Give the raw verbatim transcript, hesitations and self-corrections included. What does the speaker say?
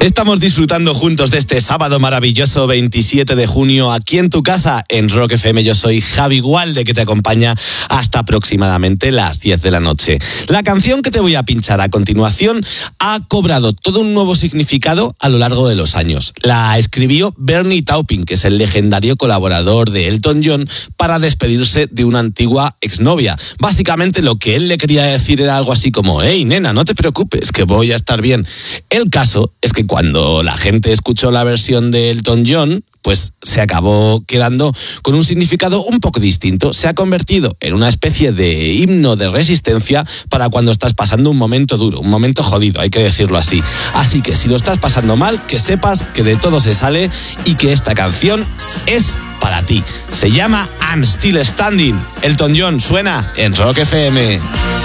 Estamos disfrutando juntos de este sábado maravilloso veintisiete de junio aquí en tu casa en Rock F M. Yo soy Javi Gualde, que te acompaña hasta aproximadamente las diez de la noche. La canción que te voy a pinchar a continuación ha cobrado todo un nuevo significado a lo largo de los años. La escribió Bernie Taupin, que es el legendario colaborador de Elton John, para despedirse de una antigua exnovia. Básicamente lo que él le quería decir era algo así como: hey, nena, no te preocupes, que voy a estar bien. El caso es que cuando la gente escuchó la versión de Elton John, pues se acabó quedando con un significado un poco distinto. Se ha convertido en una especie de himno de resistencia para cuando estás pasando un momento duro, un momento jodido, hay que decirlo así. Así que si lo estás pasando mal, que sepas que de todo se sale y que esta canción es para ti. Se llama I'm Still Standing. Elton John suena en Rock F M.